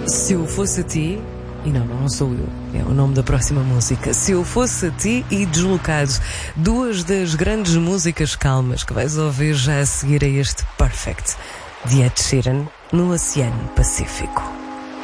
Se eu fosse a ti, e não sou eu, é o nome da próxima música. Se eu fosse a ti e Deslocado, duas das grandes músicas calmas que vais ouvir já a seguir a este Perfect, de Ed Sheeran, no Oceano Pacífico.